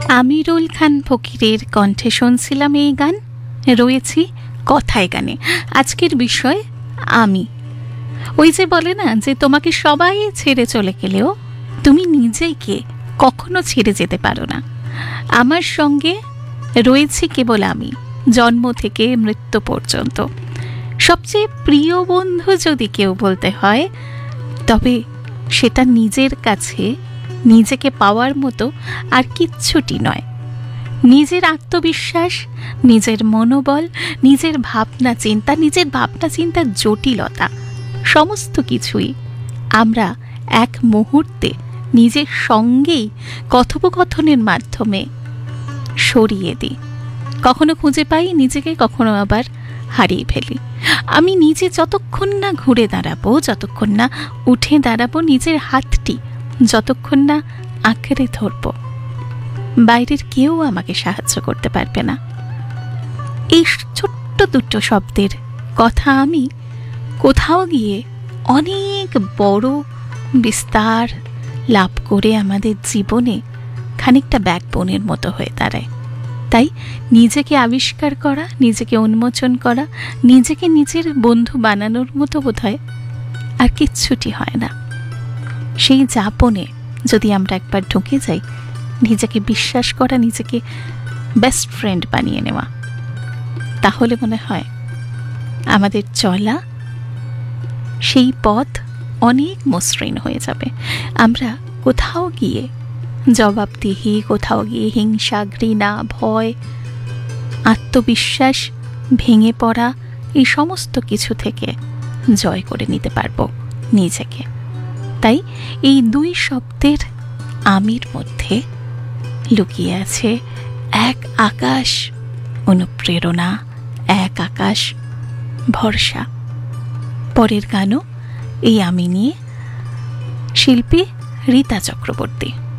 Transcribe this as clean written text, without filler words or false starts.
আমিরুল খান ফকিরের কণ্ঠে শুনছিলাম এই গান। রয়েছি কথায় গানে। আজকের বিষয় আমি। ওই যে বলে না যে তোমাকে সবাই ছেড়ে চলে গেলেও তুমি নিজেকে কখনো ছেড়ে যেতে পারো না। আমার সঙ্গে রয়েছি কেবল আমি, জন্ম থেকে মৃত্যু পর্যন্ত। সবচেয়ে প্রিয় বন্ধু যদি কেউ বলতে হয়, তবে সেটা নিজের কাছে নিজেকে পাওয়ার মতো আর কিচ্ছুটি নয়। নিজের আত্মবিশ্বাস, নিজের মনোবল, নিজের ভাবনা চিন্তার জটিলতা, সমস্ত কিছুই আমরা এক মুহূর্তে নিজের সঙ্গেই কথোপকথনের মাধ্যমে সরিয়ে দিই। কখনো খুঁজে পাই নিজেকে, কখনো আবার হারিয়ে ফেলি। আমি নিজে যতক্ষণ না ঘুরে দাঁড়াবো, যতক্ষণ না উঠে দাঁড়াবো, নিজের হাতটি যতক্ষণ না আঁকড়ে ধরব, বাইরের কেউ আমাকে সাহায্য করতে পারবে না। এই ছোট্ট দুটো শব্দের কথা আমি কোথাও গিয়ে অনেক বড় বিস্তার লাভ করে আমাদের জীবনে খানিকটা ব্যাকবোনের মতো হয়ে দাঁড়ায়। তাই নিজেকে আবিষ্কার করা, নিজেকে উন্মোচন করা, নিজেকে নিজের বন্ধু বানানোর মতো বোধহয় আর কিচ্ছুটি হয় না। সেই যাপনে যদি আমরা একবার ঢুকে যাই, নিজেকে বিশ্বাস করা, নিজেকে বেস্ট ফ্রেন্ড বানিয়ে নেওয়া, তাহলে মনে হয় আমাদের চলা সেই পথ অনেক মসৃণ হয়ে যাবে। আমরা কোথাও গিয়ে জবাবদিহি, কোথাও গিয়ে হিংসা, ঘৃণা, ভয়, আত্মবিশ্বাস ভেঙে পড়া, এই সমস্ত কিছু থেকে জয় করে নিতে পারবো নিজেকে। তাই এই দুই শব্দের আমির মধ্যে লুকিয়ে আছে এক আকাশ অনুপ্রেরণা, এক আকাশ ভরসা। পরের গানও এই আমি নিয়ে, শিল্পী রীতা চক্রবর্তী।